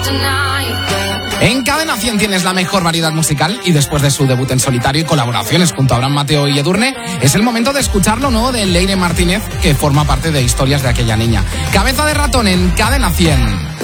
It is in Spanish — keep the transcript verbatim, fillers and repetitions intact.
En Cadena cien tienes la mejor variedad musical y después de su debut en solitario y colaboraciones junto a Abraham Mateo y Edurne, es el momento de escuchar lo nuevo de Leire Martínez, que forma parte de Historias de aquella niña. Cabeza de ratón en Cadena cien.